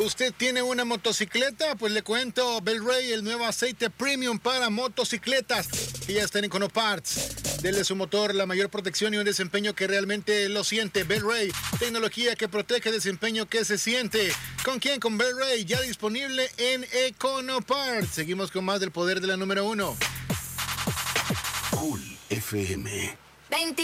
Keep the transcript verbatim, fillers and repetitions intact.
¿Usted tiene una motocicleta? Pues le cuento, Bel-Ray, el nuevo aceite premium para motocicletas que ya está en Econoparts. Dele a su motor la mayor protección y un desempeño que realmente lo siente. Bel-Ray, tecnología que protege, desempeño que se siente. ¿Con quién? Con Bel-Ray, ya disponible en Econoparts. Seguimos con más del poder de la número uno. Cool F M. veinte